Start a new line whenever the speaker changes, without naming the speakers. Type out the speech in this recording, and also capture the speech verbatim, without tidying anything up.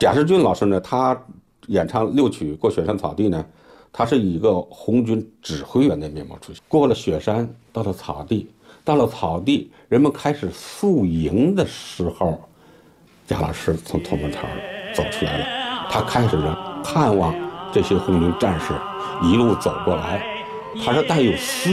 贾世俊老师呢，他演唱六曲过雪山草地呢，他是以一个红军指挥员的面貌出现。过了雪山，到了草地，到了草地，人们开始宿营的时候，贾老师从头门台走出来了，他开始看望这些红军战士一路走过来，他是带有思